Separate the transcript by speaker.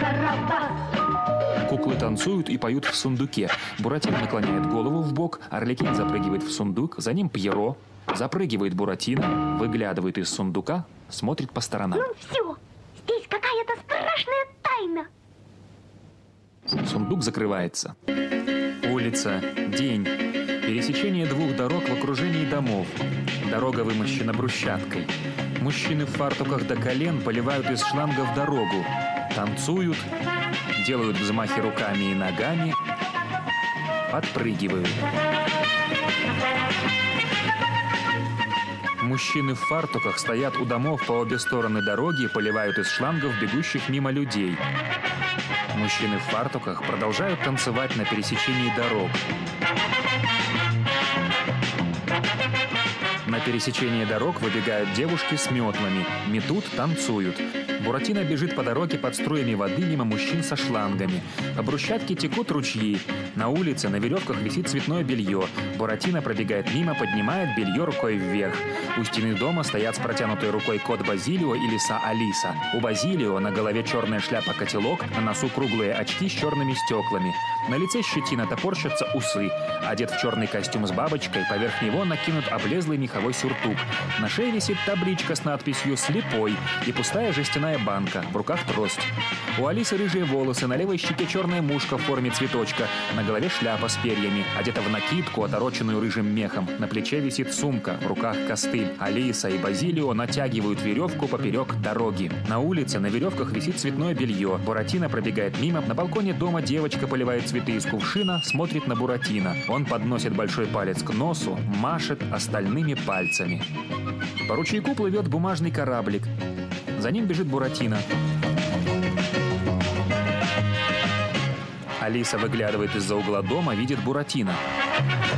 Speaker 1: Барабас.
Speaker 2: Куклы танцуют и поют в сундуке. Буратино наклоняет голову в бок, Арлекин запрыгивает в сундук, за ним Пьеро. Запрыгивает Буратино, выглядывает из сундука, смотрит по сторонам.
Speaker 1: Ну все, здесь какая-то страшная тайна.
Speaker 2: Сундук закрывается. Улица, день. Пересечение двух дорог в окружении домов. Дорога вымощена брусчаткой. Мужчины в фартуках до колен поливают из шлангов дорогу. Танцуют, делают взмахи руками и ногами, подпрыгивают. Мужчины в фартуках стоят у домов по обе стороны дороги и поливают из шлангов бегущих мимо людей. Мужчины в фартуках продолжают танцевать на пересечении дорог. На пересечение дорог выбегают девушки с метлами, метут, танцуют. Буратино бежит по дороге под струями воды мимо мужчин со шлангами. По брусчатке текут ручьи. На улице на веревках висит цветное белье. Буратино пробегает мимо, поднимает белье рукой вверх. У стены дома стоят с протянутой рукой кот Базилио и лиса Алиса. У Базилио на голове черная шляпа-котелок, на носу круглые очки с черными стеклами. На лице щетина, топорщатся усы. Одет в черный костюм с бабочкой, поверх него накинут облезлый меховой сюртук. На шее висит табличка с надписью «Слепой» и пустая жестяная банка, в руках трость. У Алисы рыжие волосы, на левой щеке черная мушка в форме цветочка, на голове шляпа с перьями, одета в накидку, отороченную рыжим мехом. На плече висит сумка, в руках костыль. Алиса и Базилио натягивают веревку поперек дороги. На улице на веревках висит цветное белье. Буратино пробегает мимо. На балконе дома девочка поливает цветы из кувшина, смотрит на Буратино. Он подносит большой палец к носу, машет остальными пальцами. По ручейку плывет бумажный кораблик. За ним бежит Буратино. Алиса выглядывает из-за угла дома, видит Буратино.